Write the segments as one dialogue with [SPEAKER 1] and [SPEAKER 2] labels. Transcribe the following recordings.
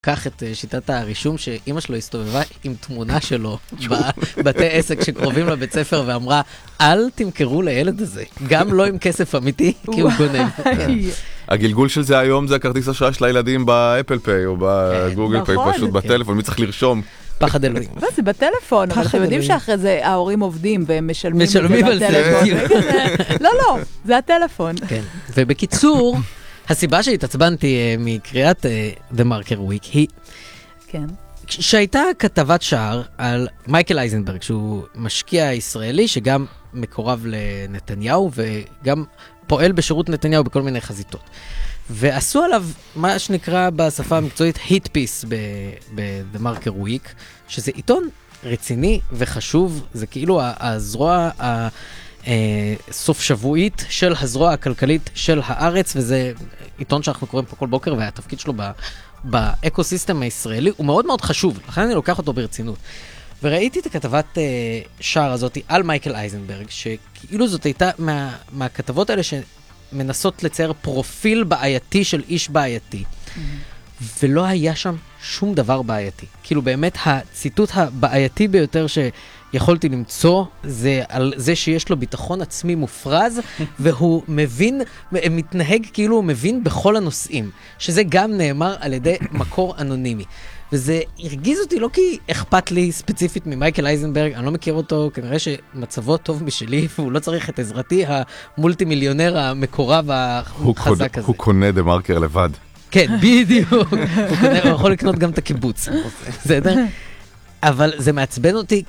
[SPEAKER 1] לקח את שיטת הרישום שאמא שלו הסתובבה עם תמונה שלו בבתי עסק שקרובים לבית ספר ואמרה, אל תמכרו לילד הזה, גם לא עם כסף אמיתי, כי הוא גונב.
[SPEAKER 2] הגלגול של זה היום זה הכרטיס אשראי של הילדים באפל פיי או בגוגל פיי, פשוט בטלפון, מי צריך לרשום?
[SPEAKER 1] פחד אלוהים.
[SPEAKER 3] זה בטלפון, אבל אתם יודעים שאחרי זה ההורים עובדים והם
[SPEAKER 1] משלמים על זה.
[SPEAKER 3] לא, זה הטלפון.
[SPEAKER 1] כן, ובקיצור, הסיבה שהתעצבנתי מקריאת The Marker Week היא שהייתה כתבת שער על מייקל אייזנברג, שהוא משקיע ישראלי שגם מקורב לנתניהו וגם פועל בשירות נתניהו בכל מיני חזיתות. ועשו עליו מה שנקרא בשפה המקצועית hit piece ב-The Marker Week, שזה עיתון רציני וחשוב, זה כאילו הזרוע סוף שבועית של הזרוע הכלכלית של הארץ, וזה עיתון שאנחנו קוראים פה כל בוקר, והתפקיד שלו באקוסיסטם הישראלי הוא מאוד מאוד חשוב, לכן אני לוקח אותו ברצינות. וראיתי את הכתבת שער הזאת על מייקל אייזנברג, שכאילו זאת הייתה מהכתבות האלה שמנסות לצייר פרופיל בעייתי של איש בעייתי. ולא היה שם שום דבר בעייתי. כאילו באמת הציטוט הבעייתי ביותר שיכולתי למצוא זה על זה שיש לו ביטחון עצמי מופרז, והוא מבין, מתנהג כאילו הוא מבין בכל הנושאים, שזה גם נאמר על ידי מקור אנונימי. וזה הרגיז אותי לא כי אכפת לי ספציפית ממייקל אייזנברג, אני לא מכיר אותו, כנראה שמצבו טוב משלי, והוא לא צריך את עזרתי, המולטי מיליונר המקורב החזק הזה.
[SPEAKER 2] הוא קונה דה מרקר לבד.
[SPEAKER 1] כן, בדיוק. הוא יכול לקנות גם את הקיבוץ. בסדר? אבל זה מעצבן אותי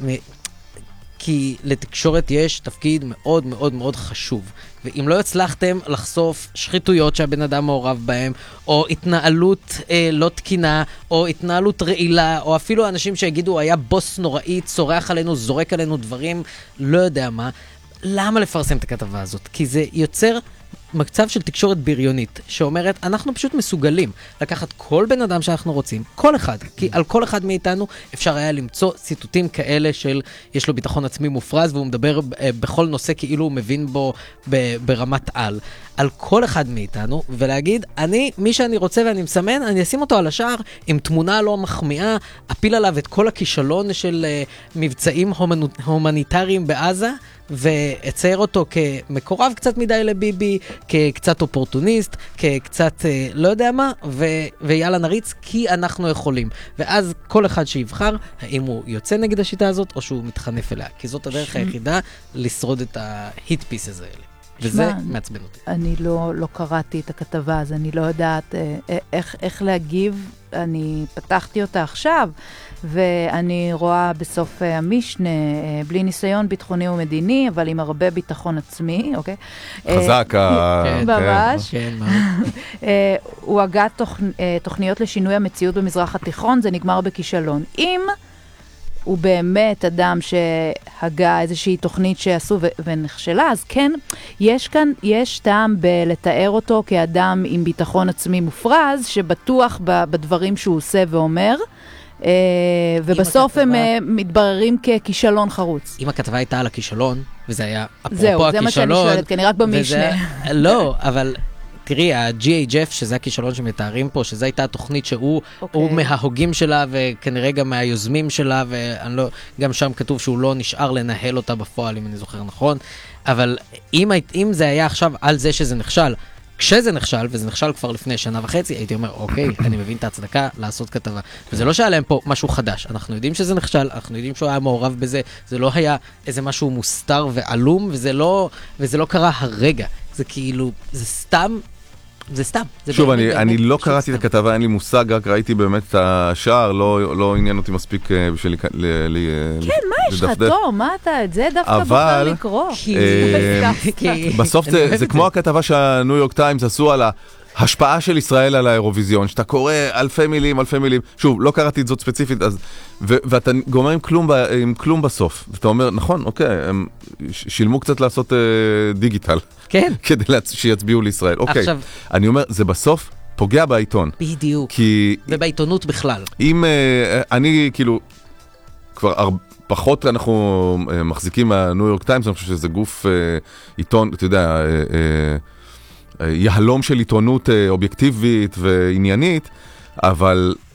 [SPEAKER 1] כי לתקשורת יש תפקיד מאוד מאוד מאוד חשוב. ואם לא הצלחתם לחשוף שחיתויות שהבן אדם מעורב בהם, או התנהלות לא תקינה, או התנהלות רעילה, או אפילו אנשים שיגידו, הוא היה בוס נוראי, צורח עלינו, זורק עלינו דברים, לא יודע מה, למה לפרסם את הכתבה הזאת? כי זה יוצר מצב של תקשורת בריונית, שאומרת, אנחנו פשוט מסוגלים לקחת כל בן אדם שאנחנו רוצים, כל אחד, כי על כל אחד מאיתנו אפשר היה למצוא ציטוטים כאלה של יש לו ביטחון עצמי מופרז, והוא מדבר בכל נושא כאילו הוא מבין בו ברמת על. על כל אחד מאיתנו, ולהגיד, מי שאני רוצה ואני מסמן, אני אשים אותו על השער עם תמונה לא מחמיאה, אפיל עליו את כל הכישלון של מבצעים הומניטריים בעזה, ואצייר אותו כמקורב קצת מדי לביבי, כקצת אופורטוניסט, כקצת לא יודע מה, ויאללה נריץ, כי אנחנו יכולים. ואז כל אחד שיבחר, האם הוא יוצא נגד השיטה הזאת, או שהוא מתחנף אליה. כי זאת הדרך היחידה לשרוד את ההיט פיסס האלה. וזה מעצבן אותי.
[SPEAKER 3] אני לא קראתי את הכתבה, אז אני לא יודעת איך להגיב. אני פתחתי אותה עכשיו, ואני רואה בסוף המשנה, בלי ניסיון ביטחוני ומדיני, אבל עם הרבה ביטחון עצמי, אוקיי?
[SPEAKER 2] חזק.
[SPEAKER 3] ממש. הוא הגה תוכניות לשינוי המציאות במזרח התיכון, זה נגמר בכישלון. אם הוא באמת אדם שהגה איזושהי תוכנית שעשו ונכשלה, אז כן, יש טעם בלתאר אותו כאדם עם ביטחון עצמי מופרז, שבטוח בדברים שהוא עושה ואומר, ובסוף הם מתבררים ככישלון חרוץ.
[SPEAKER 1] אם הכתבה הייתה על הכישלון, וזה היה אפרופו
[SPEAKER 3] הכישלון...
[SPEAKER 1] הכישלון...
[SPEAKER 3] זהו, זה מה שאני שואלת, כי אני רק במשנה.
[SPEAKER 1] לא, אבל... תראי, ה-GHF, שזה הכישלון שמתארים פה, שזו הייתה התוכנית שהוא מההוגים שלה, וכנראה גם מהיוזמים שלה, וגם שם כתוב שהוא לא נשאר לנהל אותה בפועל, אם אני זוכר נכון. אבל אם זה היה עכשיו על זה שזה נכשל, כשזה נכשל, וזה נכשל כבר לפני 1.5 שנה, הייתי אומר, אוקיי, אני מבין את ההצדקה לעשות כתבה. וזה לא שהיה להם פה משהו חדש. אנחנו יודעים שזה נכשל, אנחנו יודעים שהוא היה מעורב בזה, זה לא היה איזה משהו מוסתר ועלום, וזה לא קרה הרגע. זה כאילו, זה סתם.
[SPEAKER 2] שוב, אני לא קראתי את הכתבה, אין לי מושג, רק ראיתי באמת את השער, לא עניין אותי מספיק בשביל לדפדף.
[SPEAKER 3] כן, מה יש לך טוב? מה אתה, את זה דווקא בוחר לקרוא?
[SPEAKER 2] בסוף זה כמו הכתבה שהניו יורק טיימס עשו על ההשפעה של ישראל על האירוויזיון, שאתה קורא אלפי מילים. שוב, לא קראתי את זאת ספציפית, ואתה גומר עם כלום בסוף. ואתה אומר, נכון, אוקיי, הם שילמו קצת לעשות דיגיטל.
[SPEAKER 1] כן.
[SPEAKER 2] כדי שיצביעו לישראל. אוקיי, אני אומר, זה בסוף פוגע בעיתון.
[SPEAKER 1] בדיוק. ובעיתונות בכלל.
[SPEAKER 2] אם אני כאילו, כבר פחות אנחנו מחזיקים מהניו יורק טיימס, אני חושב שזה גוף עיתון, אתה יודע, יהלום של עיתונות אובייקטיבית ועניינית, אבל